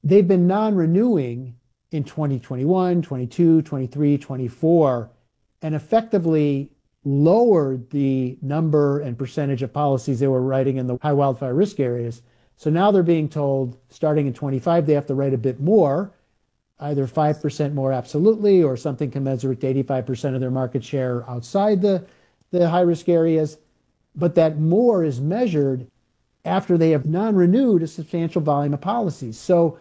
they've been non-renewing in 2021, 22, 23, 24, and effectively lowered the number and percentage of policies they were writing in the high wildfire risk areas. So now they're being told, starting in 25, they have to write a bit more, either 5% more absolutely or something commensurate to 85% of their market share outside the high risk areas. But that more is measured after they have non-renewed a substantial volume of policies. So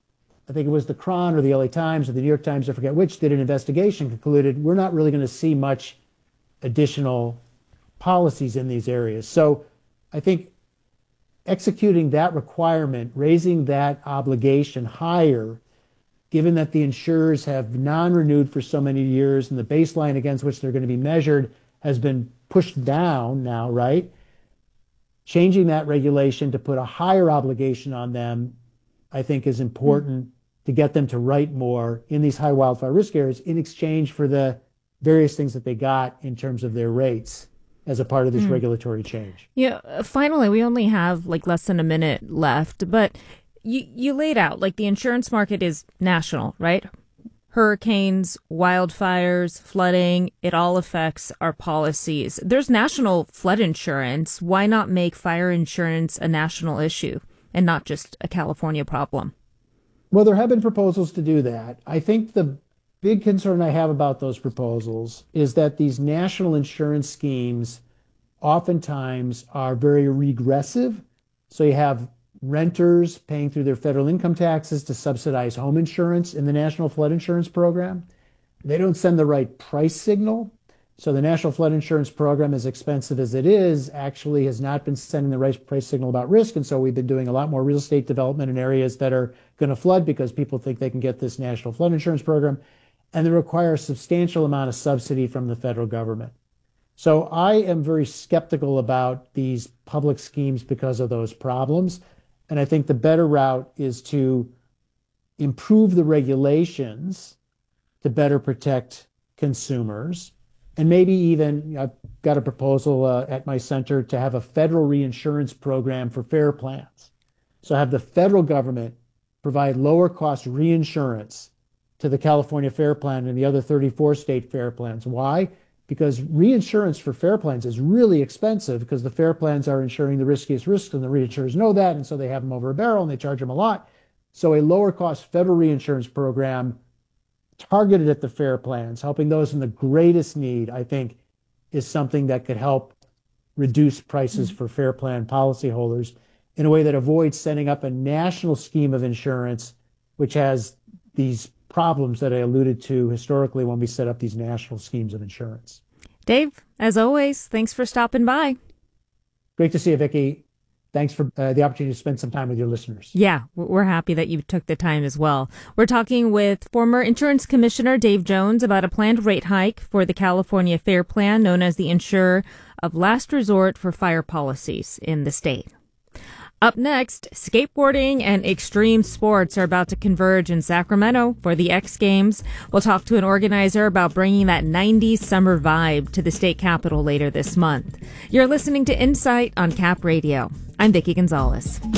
I think it was the Cron or the LA Times or the New York Times, I forget which, did an investigation, concluded we're not really going to see much additional policies in these areas. So I think executing that requirement, raising that obligation higher, given that the insurers have non-renewed for so many years and the baseline against which they're going to be measured has been pushed down now, right? Changing that regulation to put a higher obligation on them, I think, is important to get them to write more in these high wildfire risk areas in exchange for the various things that they got in terms of their rates as a part of this regulatory change. Yeah. Finally, we only have like less than a minute left, but you laid out like the insurance market is national, right? Hurricanes, wildfires, flooding, it all affects our policies. There's national flood insurance. Why not make fire insurance a national issue and not just a California problem? Well, there have been proposals to do that. I think the big concern I have about those proposals is that these national insurance schemes oftentimes are very regressive. So you have renters paying through their federal income taxes to subsidize home insurance in the National Flood Insurance Program. They don't send the right price signal. So the National Flood Insurance Program, as expensive as it is, actually has not been sending the right price signal about risk. And so we've been doing a lot more real estate development in areas that are going to flood because people think they can get this National Flood Insurance Program. And they require a substantial amount of subsidy from the federal government. So I am very skeptical about these public schemes because of those problems. And I think the better route is to improve the regulations to better protect consumers. And maybe even, I've got a proposal at my center to have a federal reinsurance program for FAIR plans. So have the federal government provide lower cost reinsurance to the California FAIR plan and the other 34 state FAIR plans. Why? Because reinsurance for FAIR plans is really expensive because the FAIR plans are insuring the riskiest risks and the reinsurers know that. And so they have them over a barrel and they charge them a lot. So a lower cost federal reinsurance program targeted at the FAIR plans, helping those in the greatest need, I think, is something that could help reduce prices for FAIR plan policyholders in a way that avoids setting up a national scheme of insurance, which has these problems that I alluded to historically when we set up these national schemes of insurance. Dave, as always, thanks for stopping by. Great to see you, Vicki. Thanks for the opportunity to spend some time with your listeners. Yeah, we're happy that you took the time as well. We're talking with former Insurance Commissioner Dave Jones about a planned rate hike for the California FAIR Plan, known as the insurer of last resort for fire policies in the state. Up next, skateboarding and extreme sports are about to converge in Sacramento for the X Games. We'll talk to an organizer about bringing that 90s summer vibe to the state capitol later this month. You're listening to Insight on Cap Radio. I'm Vicki Gonzalez.